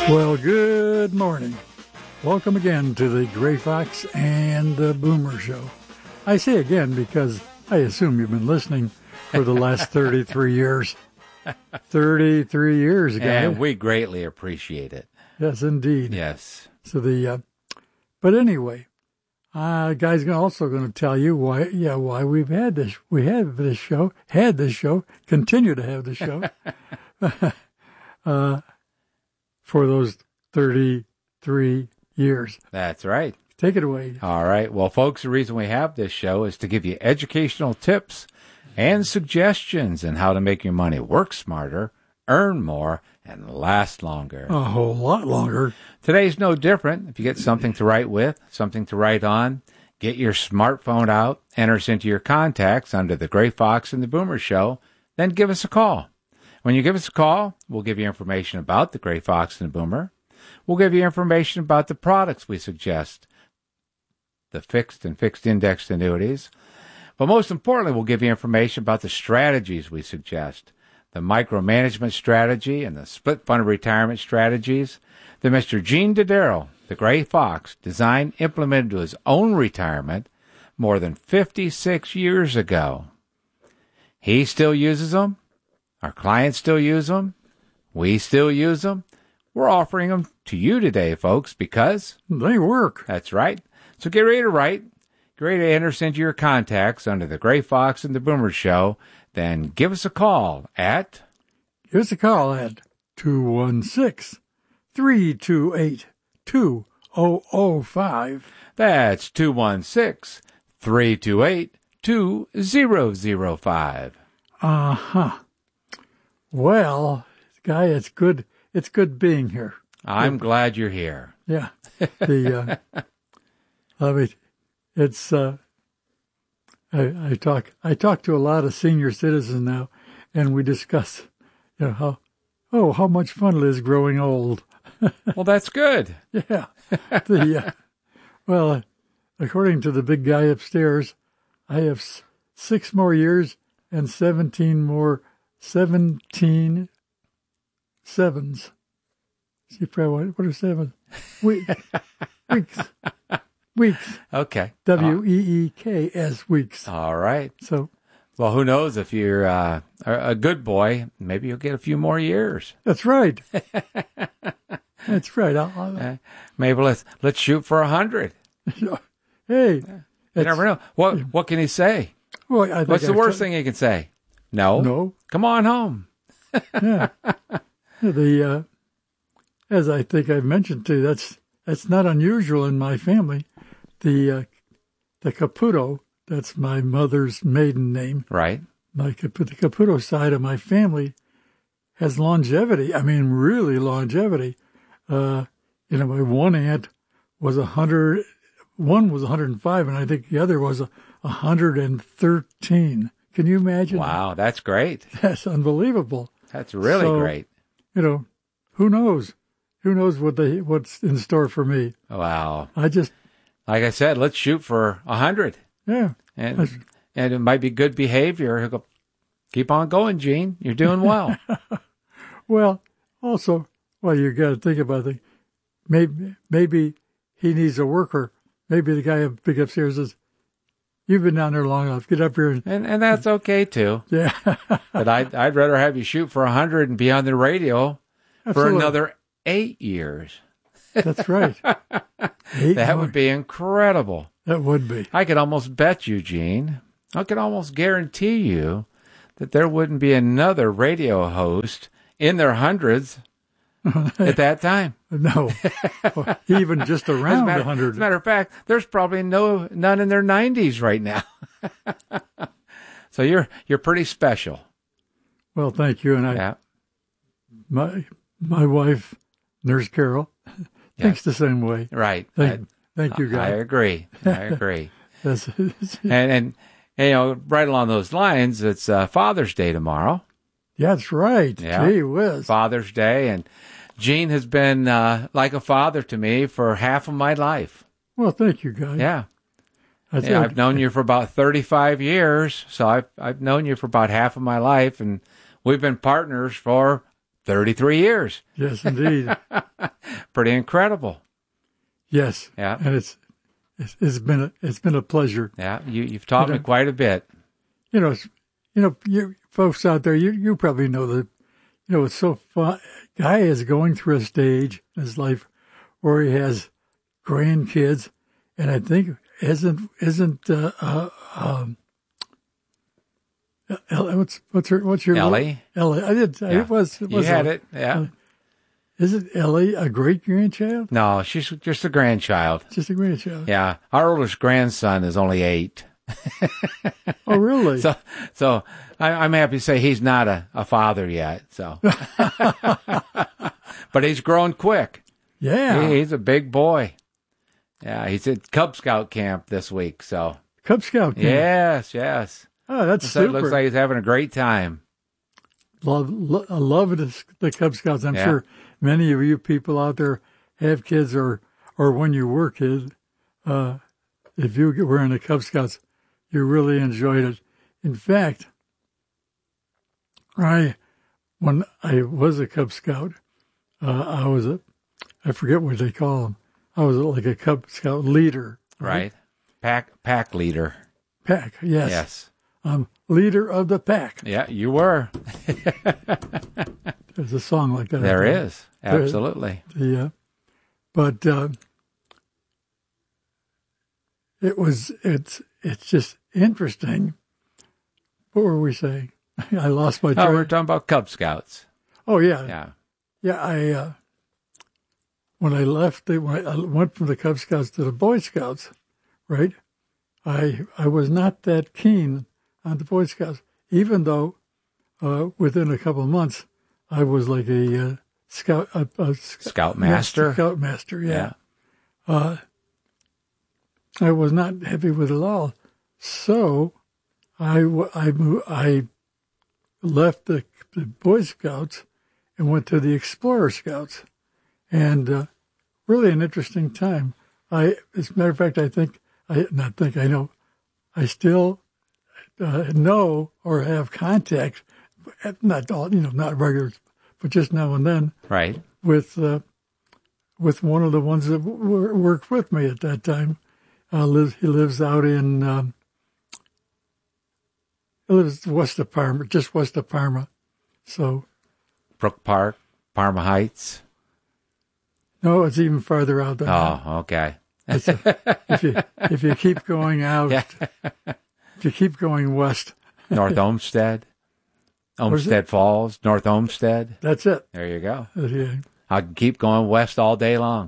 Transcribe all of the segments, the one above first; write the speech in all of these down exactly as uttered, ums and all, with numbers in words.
Well, good morning. Welcome again to the Gray Fox and the Boomer Show. I say again because I assume you've been listening for the last thirty-three years. thirty-three years ago. And we greatly appreciate it. Yes, indeed. Yes. So the, uh, but anyway, uh, guys, also going to tell you why, yeah, why we've had this, we have this show, had this show, continue to have the show, uh, for those thirty-three years. That's right. Take it away. All right. Well, folks, the reason we have this show is to give you educational tips and suggestions on how to make your money work smarter, earn more, and last longer. A whole lot longer. Today's no different. If you get something to write with, something to write on, get your smartphone out, enter us into your contacts under the Gray Fox and the Boomer Show, then give us a call. When you give us a call, we'll give you information about the Gray Fox and the Boomer. We'll give you information about the products we suggest, the fixed and fixed indexed annuities. But most importantly, we'll give you information about the strategies we suggest, the micromanagement strategy and the split fund retirement strategies that Mister Gene Dodaro, the Gray Fox, designed, implemented to his own retirement more than fifty-six years ago. He still uses them. Our clients still use them. We still use them. We're offering them to you today, folks, because they work. That's right. So get ready to write. Get ready to enter us into your contacts under the Gray Fox and the Boomer Show. Then give us a call at... Give us a call at two one six, three two eight, two zero zero five. That's two one six, three two eight, two zero zero five. Uh-huh. Well, Guy, it's good. It's good being here. I'm glad you're here. Yeah. The, uh, I mean, it's, uh, I, I talk, I talk to a lot of senior citizens now, and we discuss, you know, how, oh, how much fun it is growing old. Well, that's good. Yeah. The, uh, well, uh, according to the big guy upstairs, I have s- six more years and seventeen more, seventeen sevens. See, probably, what are seven? We, weeks. Weeks. Okay. W E E K S weeks. All right. So, well, who knows if you're uh, a good boy, maybe you'll get a few more years. That's right. That's right. I'll, I'll, uh, maybe let's let's shoot for a hundred. Hey, you never know. What what can he say? Well, I think what's the I've worst t- thing he can say? No. No. Come on home. Yeah. The uh, as I think I've mentioned to you, that's that's not unusual in my family. The uh, the Caputo, that's my mother's maiden name. Right. My the Caputo side of my family has longevity. I mean, really longevity. Uh, you know, my one aunt was a hundred. One was one hundred and five, and I think the other was a hundred and thirteen. Can you imagine? Wow, that's great. That's unbelievable. That's really so, great. You know, who knows? Who knows what they what's in store for me? Wow. I just, like I said, let's shoot for a hundred. Yeah. And and it might be good behavior. He'll go, keep on going, Gene. You're doing well. Well, also, well, you got to think about it. Maybe maybe he needs a worker. Maybe the guy up big upstairs says, "You've been down there long enough. Get up here." And and, and that's okay too. Yeah. But I'd I'd rather have you shoot for a hundred and be on the radio Absolutely. for another eight years. That's right. Eight that more. would be incredible. That would be. I could almost bet you, Gene. I could almost guarantee you that there wouldn't be another radio host in their hundreds at that time. No. Even just around a a hundred. As a matter of fact, there's probably no none in their nineties right now. So you're you're pretty special. Well, thank you. And I, yeah. my my wife, Nurse Carol, thinks yes. the same way. Right. Thank, I, thank you, guys. I agree. I agree. That's, and, and you know, right along those lines, it's uh, Father's Day tomorrow. Yeah, that's right. Yeah. Gee whiz. Father's Day, and Gene has been uh, like a father to me for half of my life. Well, thank you, guys. Yeah. That's yeah okay. I've known you for about thirty-five years, so I've I've known you for about half of my life, and we've been partners for thirty-three years. Yes, indeed. pretty incredible. Yes. Yeah. And it's it's, it's been a, it's been a pleasure. Yeah, you you've taught You me know- quite a bit. You know, it's- you know, you folks out there, you you probably know that. You know, it's so fun. Guy is going through a stage in his life where he has grandkids, and I think isn't isn't uh, uh, um, Ellie, what's what's her what's your Ellie? Ellie, I did. Yeah. It was. It You was had a- it, yeah. Is it Ellie a great grandchild? No, she's just a grandchild. Just a grandchild. Yeah, our oldest grandson is only eight. Oh, really? So, so I, I'm happy to say he's not a, a father yet. So, but he's grown quick. yeah. He, he's a big boy. Yeah, he's at Cub Scout camp this week. So, Cub Scout. camp. yes, yes. Oh, that's So it super. looks like he's having a great time. love, lo- I love the, the Cub Scouts. I'm Yeah. sure many of you people out there have kids, or or when you were kids, uh, if you were in the Cub Scouts, you really enjoyed it. In fact, I when I was a Cub Scout, uh, I was a I forget what they call them. I was like a Cub Scout leader. Right. Pack pack leader. Pack, yes. Yes. I'm leader of the pack. Yeah, you were. There's a song like that. There I think. is. Absolutely. Yeah, but uh, it was it's it's just interesting. What were we saying? I lost my Oh, train. we're talking about Cub Scouts. Oh yeah, Yeah. yeah. I uh, when I left, the, when I went from the Cub Scouts to the Boy Scouts, right? I I was not that keen on the Boy Scouts, even though uh, within a couple of months I was like a uh, scout, a, a sc- Scoutmaster. Scoutmaster, yeah. Yeah. Uh, I was not happy with it all, so I w- I mo- I left the, the Boy Scouts and went to the Explorer Scouts, and uh, really an interesting time. I, as a matter of fact, I think I not think I know, I still uh, know or have contact, not all you know, not regular, but just now and then Right. with uh, with one of the ones that w- worked with me at that time. Uh, lives, he lives out in um, he lives west of Parma, just west of Parma. So Brook Park, Parma Heights. no, it's even farther out than that. Oh, okay. If you if you keep going out, Yeah. if you keep going west, North Olmsted. Where's Olmsted Falls, North Olmsted. that's it. There you go. Uh, yeah. I can keep going west all day long.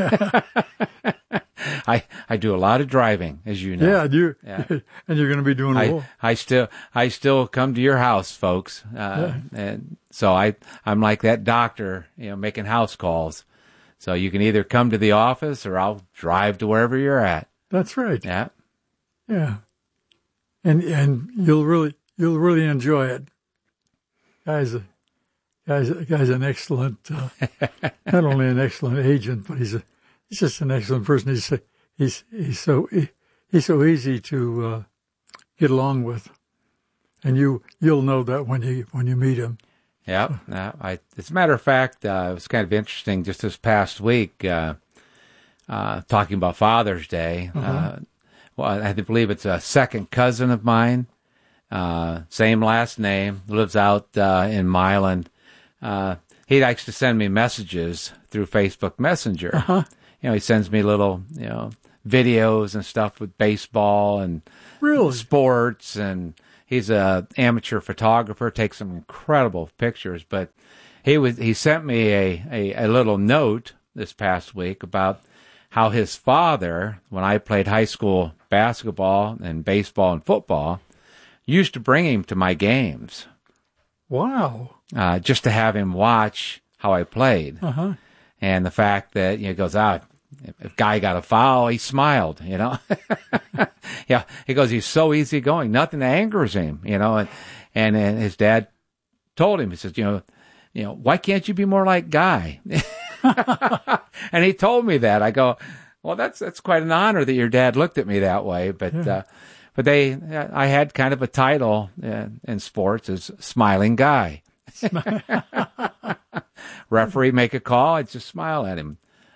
I I do a lot of driving, as you know. Yeah, you Yeah. and you're going to be doing I, well. I still I still come to your house, folks, uh, and so I I'm like that doctor, you know, making house calls. So you can either come to the office or I'll drive to wherever you're at. That's right. Yeah, Yeah, and and you'll really you'll really enjoy it. Guys, guys, guy's an excellent, uh, not only an excellent agent, but he's a he's just an excellent person. He's he's he's so he's so easy to uh, get along with, and you you'll know that when you when you meet him. yeah. yeah. I as a matter of fact, uh, it was kind of interesting just this past week, uh, uh, talking about Father's Day. Uh, well, I believe it's a second cousin of mine. Uh, same last name, lives out uh, in Milan. Uh, he likes to send me messages through Facebook Messenger. Uh-huh. You know, he sends me little, you know, videos and stuff with baseball and Really? sports, and he's a amateur photographer, takes some incredible pictures. But he was he sent me a, a, a little note this past week about how his father, when I played high school basketball and baseball and football, used to bring him to my games Wow. uh, just to have him watch how I played. Uh huh. And the fact that, you know, he goes, ah, if a guy got a foul, he smiled, you know. Yeah, he goes, he's so easygoing, nothing angers him, you know. And, and and his dad told him, he says, you know, you know, why can't you be more like Guy? And he told me that. I go, well, that's that's quite an honor that your dad looked at me that way. But Yeah. uh, but they, I had kind of a title uh, in sports as Smiling Guy. Referee make a call, I'd just smile at him.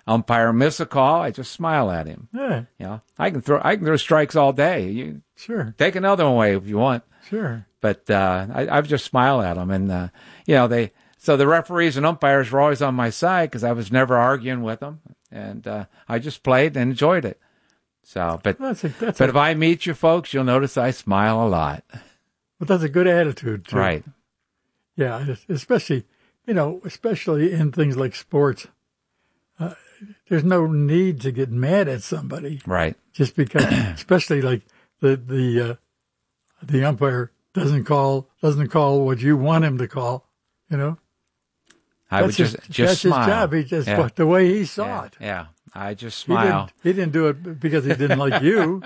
umpire miss a call, I just smile at him. Yeah, You know, I can throw I can throw strikes all day. You sure, take another one away if you want. sure. But uh, I, I just smile at them, and uh, you know they. So the referees and umpires were always on my side because I was never arguing with them, and uh, I just played and enjoyed it. So, but That's a, that's but a, if I meet you folks, you'll notice I smile a lot. but that's a good attitude, too. Right. Yeah, especially, you know, especially in things like sports. Uh, there's no need to get mad at somebody Right. just because, especially like the the uh, the umpire doesn't call doesn't call what you want him to call. You know, I would that's just his, just that's smile. his job. He just Yeah. the way he saw Yeah. it. Yeah. I just He smile. didn't, he didn't do it because he didn't like you.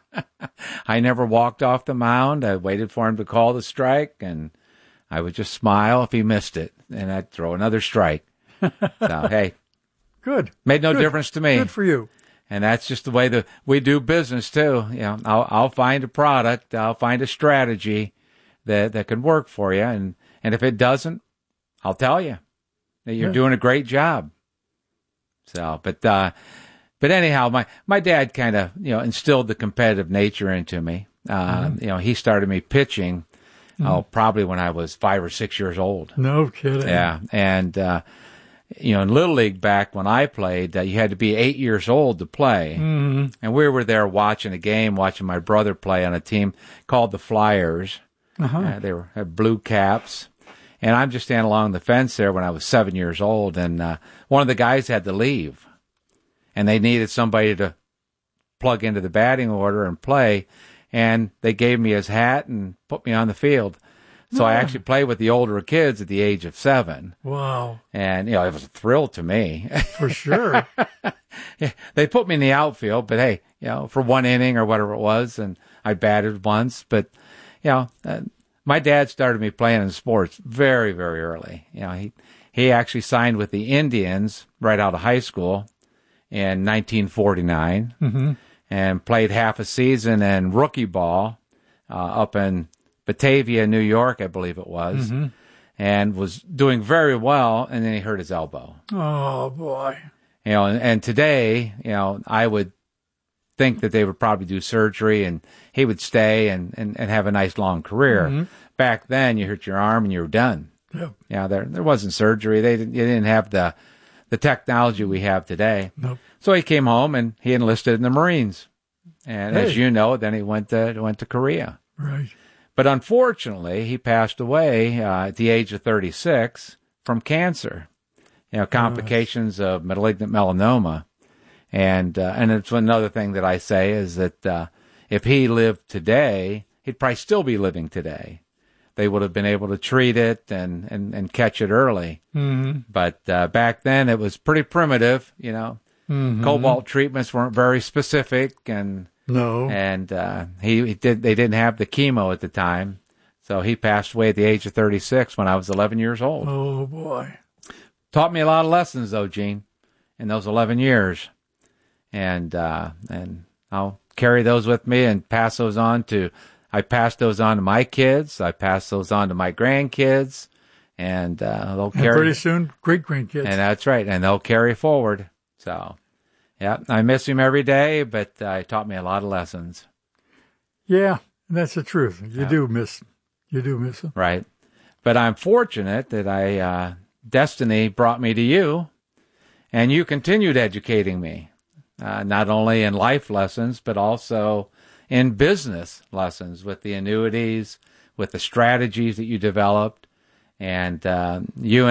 I never walked off the mound. I waited for him to call the strike, and I would just smile if he missed it, and I'd throw another strike. So, hey, Good. made no Good. difference to me. Good for you. And that's just the way that we do business too. You know, I'll, I'll find a product, I'll find a strategy that, that can work for you. And, and if it doesn't, I'll tell you that you're Yeah. doing a great job. So, but, uh, but anyhow, my, my dad kind of, you know, instilled the competitive nature into me. Uh, Mm-hmm. you know, he started me pitching, oh, probably when I was five or six years old. No kidding. Yeah. And, uh, you know, in Little League back when I played, uh, you had to be eight years old to play. Mm-hmm. And we were there watching a game, watching my brother play on a team called the Flyers. Uh-huh. Uh, they were had blue caps. And I'm just standing along the fence there when I was seven years old. And uh, one of the guys had to leave. And they needed somebody to plug into the batting order and play. And they gave me his hat and put me on the field. So I Oh. actually played with the older kids at the age of seven. Wow. And, you know, it was a thrill to me. For sure. They put me in the outfield, but hey, you know, for one inning or whatever it was, and I batted once. But, you know, uh, my dad started me playing in sports very, very early. You know, he, he actually signed with the Indians right out of high school in nineteen forty-nine Mm-hmm. and played half a season in rookie ball uh, up in Batavia, New York, I believe it was, Mm-hmm. and was doing very well, and then he hurt his elbow. Oh, boy. You know, and, and today, you know, I would think that they would probably do surgery and he would stay and, and, and have a nice long career. Mm-hmm. Back then, you hurt your arm and you were done. Yeah. You know, there there wasn't surgery. They didn't, you didn't have the the technology we have today. Nope. So he came home and he enlisted in the Marines. And as Hey. you know, then he went to went to Korea. Right. But unfortunately, he passed away uh, at the age of thirty-six from cancer. You know, complications of malignant melanoma. And uh, and it's another thing that I say is that uh, if he lived today, he'd probably still be living today. They would have been able to treat it and, and, and catch it early. Mm-hmm. But uh, back then, it was pretty primitive, you know. Mm-hmm. Cobalt treatments weren't very specific, and No. and uh, he, he did. They didn't have the chemo at the time, so he passed away at the age of thirty-six when I was eleven years old. Oh, boy. Taught me a lot of lessons, though, Gene, in those eleven years, and uh, and I'll carry those with me and pass those on to. I pass those on to my kids. I pass those on to my grandkids, and uh, they'll And carry. pretty soon, great-grandkids. And that's right, and they'll carry forward. So, yeah, I miss him every day, but uh, he taught me a lot of lessons. Yeah, that's the truth. You Yeah. do miss You do miss them. Right. But I'm fortunate that I uh, destiny brought me to you, and you continued educating me, uh, not only in life lessons, but also in business lessons with the annuities, with the strategies that you developed. And uh, you and